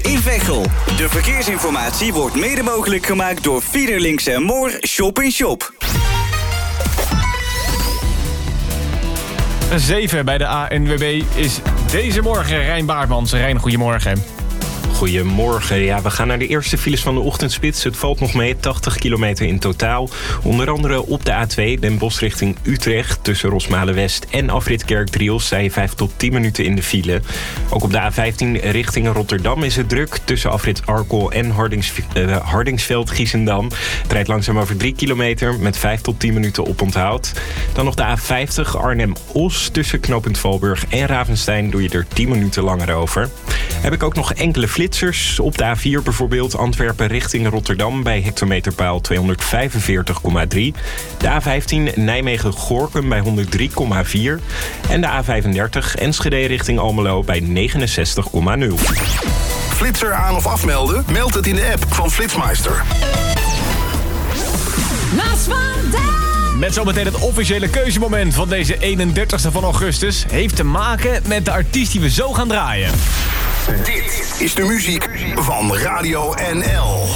in Veghel. De verkeersinformatie wordt mede mogelijk gemaakt door Fiederlinks en Moor Shop in Shop. 7 bij de ANWB is deze morgen Rijn Baartmans. Rijn, goedemorgen. Goedemorgen. Ja, we gaan naar de eerste files van de ochtendspits. Het valt nog mee, 80 kilometer in totaal. Onder andere op de A2, Den Bosch richting Utrecht. Tussen Rosmalen-West en afrit Kerkdriel sta je 5 tot 10 minuten in de file. Ook op de A15 richting Rotterdam is het druk. Tussen afrit Arkel en Hardingsveld-Giessendam. Het rijdt langzaam over 3 kilometer met 5 tot 10 minuten oponthoud. Dan nog de A50 Arnhem-Os. Tussen knooppunt Valburg en Ravenstein doe je er 10 minuten langer over. Heb ik ook nog enkele flitsers. Op de A4 bijvoorbeeld Antwerpen richting Rotterdam bij hectometerpaal 245,3. De A15 Nijmegen-Gorinchem bij 103,4. En de A35 Enschede richting Almelo bij 69,0. Flitser aan of afmelden? Meld het in de app van Flitsmeister. Met zometeen het officiële keuzemoment van deze 31ste van augustus. Heeft te maken met de artiest die we zo gaan draaien. Dit is de muziek van Radio NL.